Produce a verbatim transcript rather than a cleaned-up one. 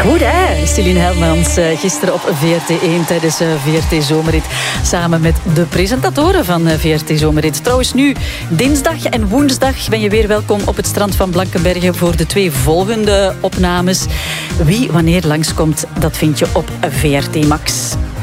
Goed hè, Celine Helmans uh, gisteren op V R T één tijdens uh, V R T Zomerrit. Samen met de presentatoren van uh, V R T Zomerrit. Trouwens nu, dinsdag en woensdag ben je weer welkom op het strand van Blankenberge voor de twee volgende opnames. Wie wanneer langskomt, dat vind je op V R T Max.